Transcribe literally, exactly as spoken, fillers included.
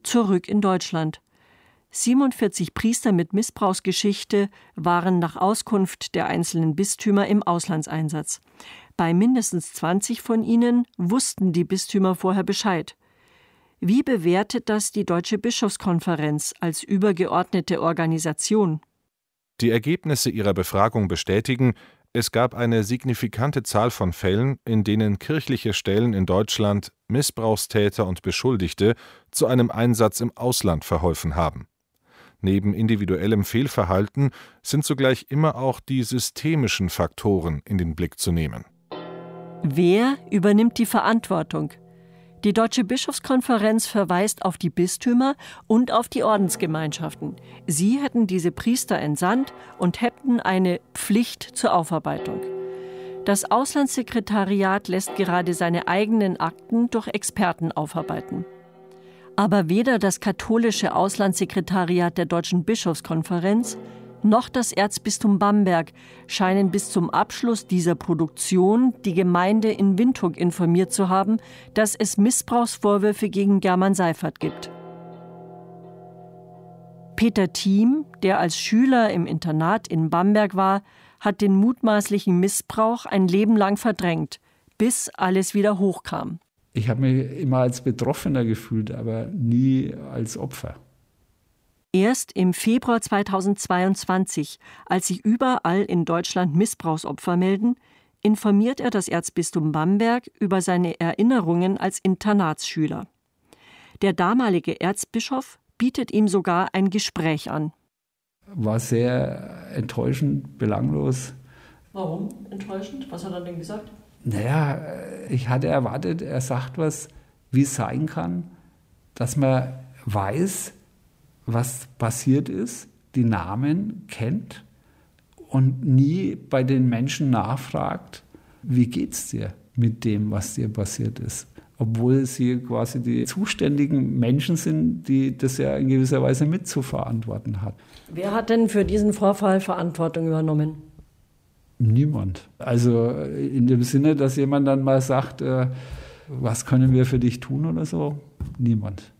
zurück in Deutschland. siebenundvierzig Priester mit Missbrauchsgeschichte waren nach Auskunft der einzelnen Bistümer im Auslandseinsatz. Bei mindestens zwanzig von ihnen wussten die Bistümer vorher Bescheid. Wie bewertet das die Deutsche Bischofskonferenz als übergeordnete Organisation? Die Ergebnisse ihrer Befragung bestätigen, es gab eine signifikante Zahl von Fällen, in denen kirchliche Stellen in Deutschland Missbrauchstäter und Beschuldigte zu einem Einsatz im Ausland verholfen haben. Neben individuellem Fehlverhalten sind zugleich immer auch die systemischen Faktoren in den Blick zu nehmen. Wer übernimmt die Verantwortung? Die Deutsche Bischofskonferenz verweist auf die Bistümer und auf die Ordensgemeinschaften. Sie hätten diese Priester entsandt und hätten eine Pflicht zur Aufarbeitung. Das Auslandssekretariat lässt gerade seine eigenen Akten durch Experten aufarbeiten. Aber weder das katholische Auslandssekretariat der Deutschen Bischofskonferenz noch das Erzbistum Bamberg scheinen bis zum Abschluss dieser Produktion die Gemeinde in Windhoek informiert zu haben, dass es Missbrauchsvorwürfe gegen German Seifert gibt. Peter Thiem, der als Schüler im Internat in Bamberg war, hat den mutmaßlichen Missbrauch ein Leben lang verdrängt, bis alles wieder hochkam. Ich habe mich immer als Betroffener gefühlt, aber nie als Opfer. Erst im Februar zweitausendzweiundzwanzig, als sich überall in Deutschland Missbrauchsopfer melden, informiert er das Erzbistum Bamberg über seine Erinnerungen als Internatsschüler. Der damalige Erzbischof bietet ihm sogar ein Gespräch an. War sehr enttäuschend, belanglos. Warum enttäuschend? Was hat er denn gesagt? Naja, ich hatte erwartet, er sagt was, wie es sein kann, dass man weiß, was passiert ist, die Namen kennt und nie bei den Menschen nachfragt, wie geht's dir mit dem, was dir passiert ist. Obwohl sie quasi die zuständigen Menschen sind, die das ja in gewisser Weise mitzuverantworten hat. Wer hat denn für diesen Vorfall Verantwortung übernommen? Niemand. Also in dem Sinne, dass jemand dann mal sagt, äh, was können wir für dich tun oder so? Niemand.